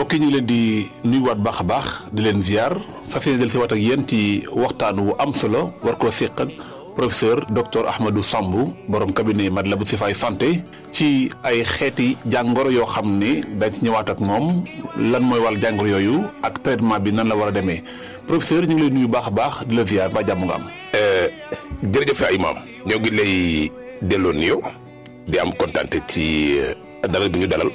mbokk yi ñu ngi leen di nuyuwaat baax a baax di leen ziar fas yéene del si waat ak yéen ci waxtaan wu am solo war koo séq ak professeur docteur Ahmadou Samb borom cabinet Matlaboul Chifaay santé ci ay xeeti jàngoro yoo xam ne dañ ci ñëwaat ak moom lan mooy wàll jàngoro yooyu ak traitement bi nan la war a demee professeur ñu ngi lay nuyu baax a baax di la ziar ba jàmm nga am. jërëjëf ay maam ñoo ngi lay delloo nuyoo di am kontaan ci dalal bi ñu dalal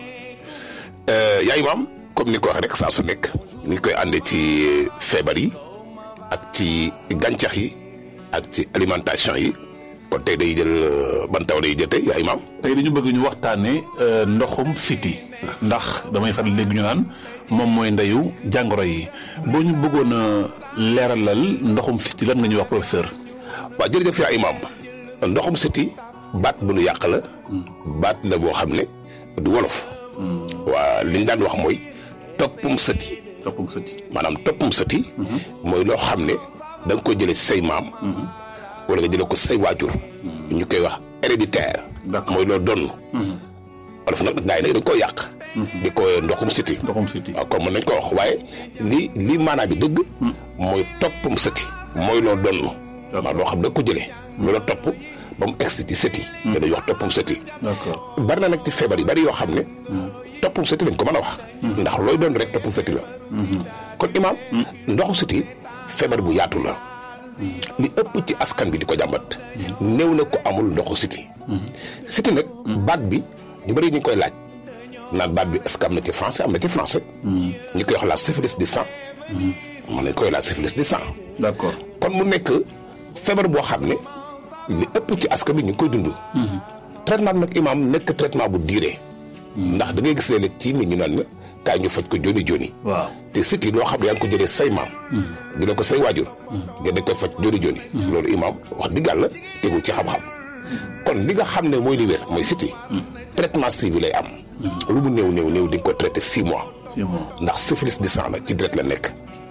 yaay maam comme ni ko waxee rek saa su nekk ni koy àndee ci feebar yi ak ci gàncax yi ak ci alimentation yi kon tey day jël ban taw day jël tey yaay maam. tey dañu bëgg ñu waxtaanee ndoxum siti ndax damay faral léegi ñu naan moom mooy ndeyu jàngoro yi boo ñu bëggoon a leeralal ndoxum siti lan nga ñuy wax professeur. waaw jërëjëf yaay maam ndoxum siti baat bu nu yàq la baat la boo xam ne du wolof. waa li ñu daan wax mooy toppum sëti. toppum sëti maanaam toppum sëti. mooy loo xam ne da nga koy jëlee say maam. wala nga jëlee ko say waajur. ñu koy wax héréditaire. mooy loo donn. wolof nag gars yi nag dañ koy yàq. di ko ndoxum sëti. ndoxum sëti waaw kon mën nañ ko wax waaye li maanaam bi dëgg. mooy toppum sëti. mooy loo donn. waaw loo xam da nga ko jëlee. loola topp ba mu egsi ci sëti. dañuy wax toppum sëti. d'accord bari na nag ci feebar yi bari yoo xam ne. toppum sëti lañ ko mën a wax. ndax looy doon rek toppum sëti la. kon imaam. ndoxu sëti feebar bu yaatu la. li ëpp ci askan bi di ko jàmbat. néew na ko amul ndoxu sëti. sëti nag. baat bi ñu bari ñu koy laaj. naan baat bi est-ce que am na ci français am na ci français. ñu koy wax la syphilis du sang. mën nañ koy la syphilis du sang. d'accord kon mu nekk feebar boo xam ne li ëpp ci askan bi ñu ngi koy dund. traitement bi nag imaam nekk traitement bu diire. ndax da ngay gis léeg-léeg ci nit ñu naan kaay ñu faj ko joni joni. waaw te siti loo xam ne yaa ngi ko jëlee say maam. jëlee ko say waajur. nga dañ koy faj joni joni. loolu imaam wax dëgg yàlla tegul ci xam-xam. kon li nga xam ne mooy li wér mooy siti. traitement suivi lay am. lu mu néew néew néew di nga ko traité 6 mois. 6 mois ndax syphilis du sang la ci deret la nekk.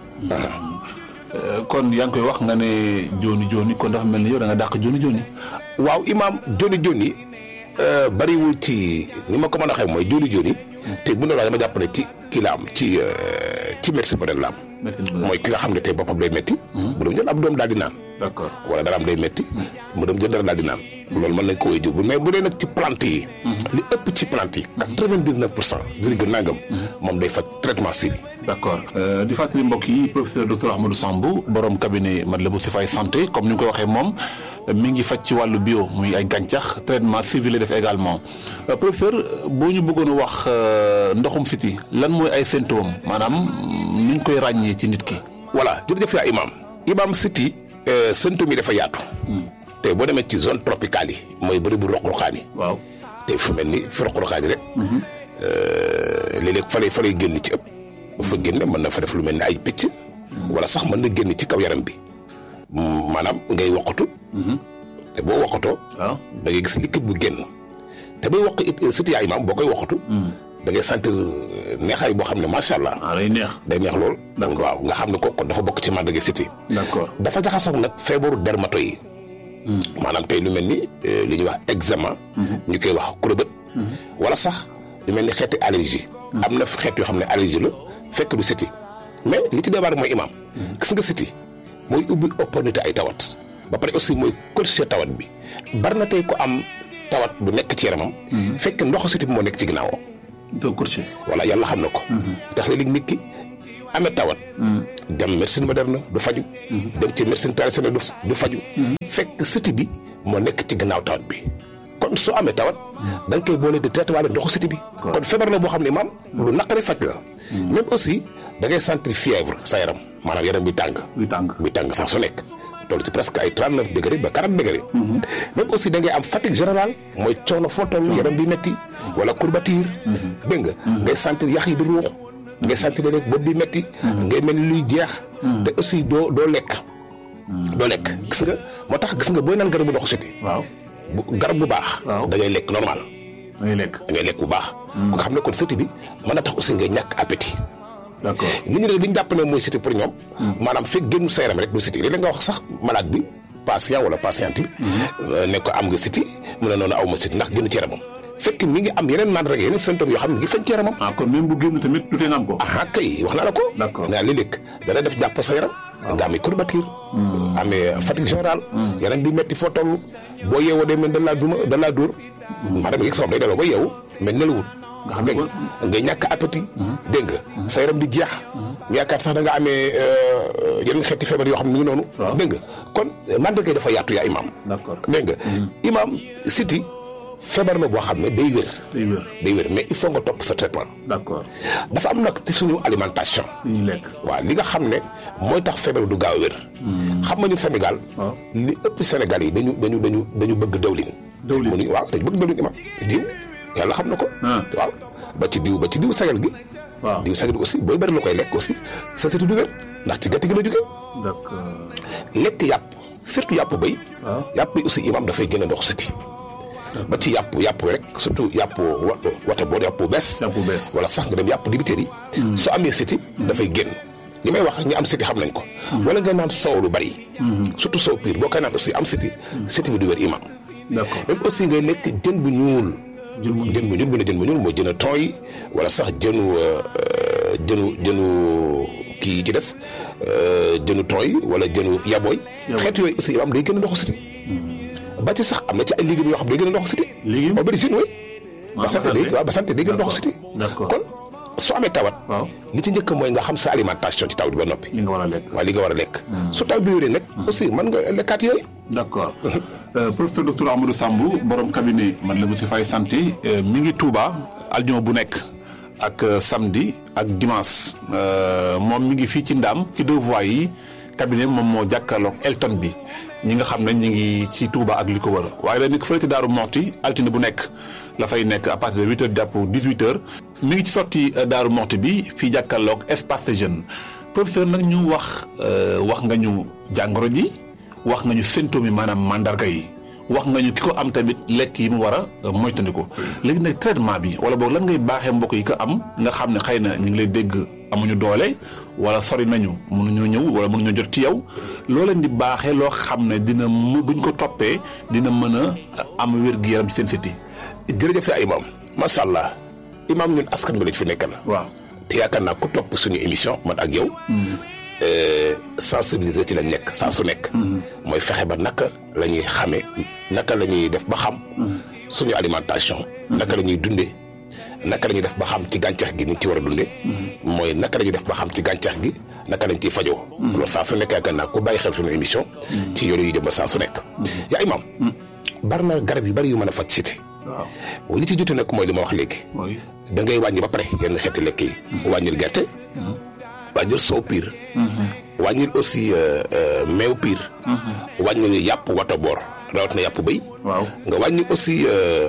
kon yaa ngi koy wax nga ne joni joni kon dafa mel ni yow da nga dàq joni joni. waaw imaam joni joni bariwul ci ni ma ko mën a waxee mooy joni joni. te bu ne la dama jàpp ne ci kii la am ci médecine moderne la am. mooy ki nga xam ne tey boppam day metti mu dem jël ab doom daal di naan. d'accord wala dara am day metti mu dem jël dara daal di naan. loolu mën nañ ko wéy jiw mais bu dee nag ci plante yi. li ëpp ci plante yi. 99% virgule nangam. moom day faj traitement suivi. d'accord di fàttali mbokk yi professeur docteur Ahmadou Samb borom cabinet Matlaboul Chifaay santé comme ni nga ko waxee moom mi ngi faj ci wàllu bio muy ay gàncax traitement suivi la def également professeur boo ñu bëggoon a wax ndoxum siti lan mooy ay symptômes maanaam ni ñu koy ràññee ci nit ki. voilà jërëjëf yaa imaam siti symptômes yi dafa yaatu. te boo demee ci zone tropicale yi mooy bëri bu roq-roqaan yi. waaw te fu mel ni fi roq-roqaan yi rek. léeg-léeg fa lay génn ci ëpp. bu fa génne mën na fa def lu mel ni ay picc. wala sax mën na génn ci kaw yaram bi. maanaam ngay woqatu. te boo woqatoo. waaw da ngay gis liquide bu génn. te bay woq it siti yaa imaam boo koy woqatu. da ngay sentir neexaay boo xam ne macha allah. day neex day neex lool. waaw nga xam ne kon dafa bokk ci màndarga siti. d'accord dafa jaxasoo nag feebaru dermato yi. maanaam tey lu mel ni li ñuy wax eczéma. ñu koy wax kurobët. wala sax lu mel ni xeeti allergie. am na xeet yoo xam ne allergie la fekk du siti mais li ci débar mooy imaam. gis nga siti mooy ubbi opportunité ay tawat. ba pare aussi mooy corriger tawat bi bari na tey ko am tawat bu nekk ci yaramam. fekk ndoxu siti bi moo nekk ci ginnaawam. doo corriger. voilà yàlla xam na ko. tax léeg-léeg nit ki amee tawat. dem médecine moderne du faju. dem ci médecine traditionnelle du faju. fekk siti bi moo nekk ci gannaaw tawat bi. kon soo amee tawat. da nga koy boole di traité waale ndoxu siti bi. kon feebar la boo xam ne maam lu naqari faj la. même aussi da ngay sentir fièvre sa yaram maanaam yaram bi tàng. buy tàng sax su nekk. loolu ci presque ay 39 degré ba 40 degré. même aussi da ngay am fatigue générale mooy coono foo toll yaram bi metti wala courbature. dégg nga ngay sentir yax yi di ruux. ngay sentir rek bopp bi metti ngay mel ni luy jeex. te aussi doo lekk. doo lekk gis nga moo tax gis nga booy naan garabu ndoxu siti. waaw garab bu baax. da ngay lekk normal. da ngay lekk bu baax. nga xam ne kon siti bi mën na tax aussi ngay ñàkk appétit. d'accord nit ñi nag li ñu jàpp ne mooy siti pour ñoom. maanaam fekk génn sa yaram rek du siti léeg-léeg nga wax sax malade bi patient wala patiente bi. ne ko am nga siti mu ne noonu aw ma siti ndax génn ci yaramam. fekk mi ngi am yeneen mandarga yeneen symptômes yoo xam ne mi ngi feeñ ci yaramam. kon même bu génn tamit du tee nga am ko. kay wax naa la ko. d'accord nga léeg-léeg dana def jàpp sa yaram. nga amee courbature. amee fatigue générale. yaram bi metti foo toll. boo yeewoo day mel da laa dóor. maanaam yëg sa bopp day daloo ba yeewu mais nelawul. nga xam ne ngay ñàkk appétit. dégg nga sa yaram di jeex. ñu yaakaar sax da nga amee yeneen xeeti feebar yoo xam ne ñu ngi noonu. dégg nga kon mandarga yi dafa yaatu yaa imaam. d'accord dégg nga. imaam siti feebar la boo xam ne day wér. day wér mais il faut nga topp sa traitement. d'accord dafa am nag ci suñu alimentation. li ñuy lekk. waaw li nga xam ne mooy tax feebar du gaaw a wér. xam nga ñun Sénégal. li ëpp Sénégal yi dañu bëgg dawlin. dawlin waaw dañu bëgg dawlin imaam diw yàlla xam na ko. waaw ba ci diw sagal gi. waaw diw sagal gi aussi booy bëri la koy lekk aussi sa siti du wér ndax ci gerte gi la jógee. d'accord lekk yàpp surtout yàpp bay. yàpp bi aussi imaam dafay gën a ndox siti ba ci yàpp rek surtout yàpp wata boo yàpp bees. wala sax nga dem yàpp dibiteer yi. soo amee siti dafay génn. li may wax ñi am siti xam nañ ko. wala nga naan soow lu bari. surtout soow piir boo koy naan aussi am siti bi du wér imaam. d'accord même aussi ngay lekk jën bu ñuul. jën bu ñuul mooy jën a tooy wala sax jënu kii ci des jënu tooy wala jënu yabooy. xeet yooyu aussi imaam day gën a ndoxu siti ba ci sax am na ci ay légumes yoo xam day gën a ndoxu siti. légumes aubergine oui. basante day gën a ndoxu siti. d'accord kon soo amee tawat. li ci njëkk mooy nga xam sa alimentation ci taw bi ba noppi. li nga war a lekk waaw li nga war a lekk. su taw bi wéree nag. aussi mën nga lekkaat yooyu. d'accord professeur docteur Ahmadou Samb borom cabinet Matlaboul Chifaay santé mi ngi Touba aljuma bu nekk ak samedi ak dimanche moom mi ngi fii ci Ndaam ci 2 voies yi cabinet moom moo jàkkaarloog Elton bi ñi nga xam ne ñi ngi ci Touba ak li ko wër waaye la nekk fële ci Daaru Moxti altine bu nekk la fay nekk à partir de 8 heures jàpp 18 heures mi ngi ci sotti Daaru Moxti bi fii jàkkaarloog espace de jeune professeur nag ñu wax nga ñu jàngoro ji wax nga ñu symptômes yi maanaam mandarga yi wax nga ñu ki ko am tamit lekk yi mu war a moytandiku léegi nag traitement bi wala boog lan ngay baaxee mbokk yi ko am nga xam ne xëy na ñu ngi lay dégg amuñu doole wala sori nañu mënuñoo ñëw wala mënuñoo jot ci yow loo leen di baaxee loo xam ne dina buñ ko toppee dina mën a am wér-gu-yaram ci seen siti. jërëjëf ay imaam macha allah imaam ñun askan bi lañ fi nekkal. waaw te yaakaar naa ku topp suñu émission man ak yow. sensibiliser ci lañ nekk saa su nekk. mooy fexe ba naka la ñuy xamee naka la ñuy def ba xam. suñu alimentation. naka la ñuy dundee naka la ñuy def ba xam ci gàncax gi ni ñu ci war a dundee. mooy naka la ñuy def ba xam ci gàncax gi naka lañ ciy fajoo. loolu saa su nekk yaakaar naa ku bàyyi xel suñu émission. ci yooyu yu jëm ba saa su nekk. yaa imaam. bari na garab yu bari yu mën a faj siti. waaw li ci jiitu nag mooy li ma wax léegi. da ngay wàññi ba pare yenn xeeti lekk yi. wàññil gerte. wàññil soow piir. wàññil aussi meew piir. wàññil yàpp wata boor rawat na yàpp bëy. nga wàññil aussi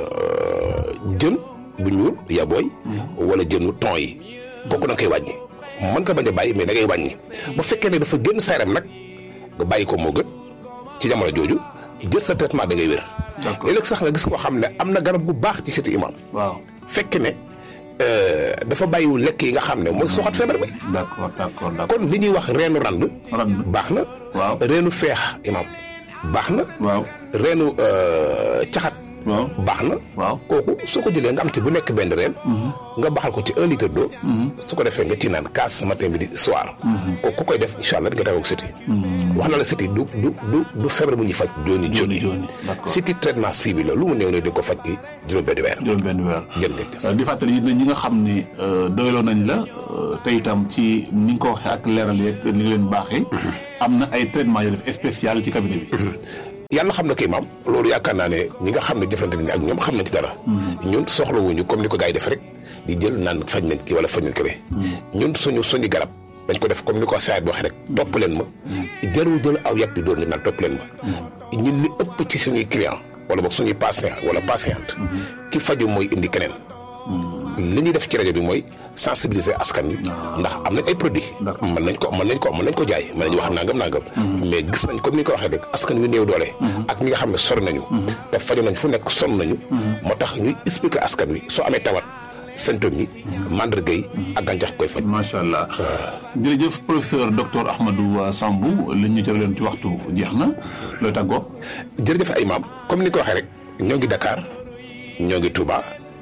jën bu ñuul yabooy. wala jënu ton yi. kooku da nga koy wàññi. mën nga bañ a bàyyi mais da ngay wàññi. bu fekkee ne dafa génn sa yaram nag nga bàyyi ko moo gën ci jamono jooju jël sa traitement da ngay wér. léeg-léeg sax nga gis koo xam ne am na garab bu baax ci siti imaam. fekk ne. dafa bàyyiwul lekk yi nga xam ne mooy soxat feebar bi. d'accord kon li ñuy wax reenu rand. baax na. reenu feex imaam baax na. reenu caxat. baax na. kooku soo ko jëlee nga am ci bu nekk benn reen. nga baxal ko ci 1 litre d'eau. su ko defee nga ci naan kaas matin midi soir. kooku ku koy def incha allah di nga tawoo siti. wax na la siti du feebar bu ñuy faj jooni. siti traitement ciblé la lu mu néew ne di ko faj ci juróom-benn weer. jërëjëf di fàttali it ne ñi nga xam ne doyloo nañ la te itam ci ni nga ko waxee ak leeral yeeg ni nga leen baaxee. am na ay traitement yu def spécial ci cabinet bi. yàlla xam na kii maam loolu yaakaar naa ne ñi nga xam ne jëflante nañ ak ñoom xam nañ ci dara. ñun soxlawuñu comme ni ko gars yi def rek di jël naan faj nañ kii wala faj nañ kële. ñun suñu garab dañ ko def comme ni ko saa waxee rek topp leen ma. jarul jël aw yàq di doon ni naan topp leen ma. ñun li ëpp ci suñuy client wala boog suñuy patient wala patiente. ki faju mooy indi keneen. li ñuy def ci rajo bi mooy sensibiliser askan wi. ndax am nañ ay produits. mën nañ ko jaay mën nañu wax nangam. mais gis nañ comme ni ko waxee rek askan wi néew doole. ak ñi nga xam ne sori nañu. te faju nañ fu nekk sonn nañu. moo tax ñuy expliquer askan wi soo amee tawat symptômes yi. mandarga yi ak gàncax koy faj. macha allah jërëjëf professeur docteur Ahmadou Samb li ñu jëlee ci waxtu jeex na looy tàggoo. jërëjëf ay maam comme ni ko waxee rek ñoo ngi Dakar ñoo ngi Touba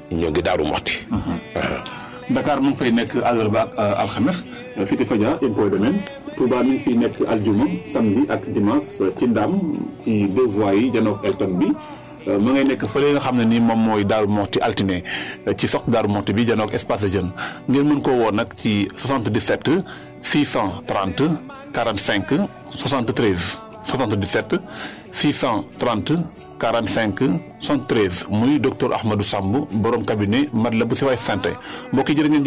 ñoo ngi Daaru Moxti. Dakar mu ngi fay nekk àllarba ak alxames Fiti Fadia impôt domaine Touba mi ngi fiy nekk aljuma samedi ak dimanche ci Ndam ci 2 voies yi janook Elton bi ma ngay nekk fële nga xam ne nii moom mooy Daaru Moxti altine ci sox Daaru Moxti bi janook espace de jeune ngeen mën koo woo nag ci 77 630 45 73 77 630 45 73 muy docteur Ahmadou Samb borom cabinet Matlaboul Chifaay santé mbokk yi jërë ngeen